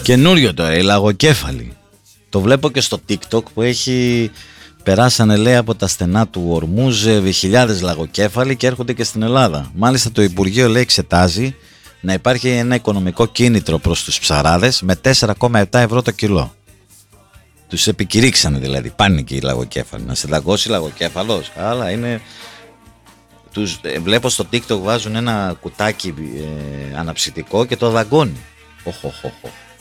Καινούριο τώρα, η λαγοκέφαλη. Το βλέπω και στο TikTok που έχει... Περάσανε, λέει, από τα στενά του Ορμούζ χιλιάδες λαγοκέφαλοι και έρχονται και στην Ελλάδα. Μάλιστα το Υπουργείο, λέει, εξετάζει να υπάρχει ένα οικονομικό κίνητρο προς τους ψαράδες με 4,7 ευρώ το κιλό. Τους επικηρύξανε δηλαδή, πάνε και οι λαγοκέφαλοι. Να σε δαγκώσει λαγοκέφαλος, αλλά είναι... Τους, βλέπω στο TikTok βάζουν ένα κουτάκι αναψυκτικό και το δαγκώνει.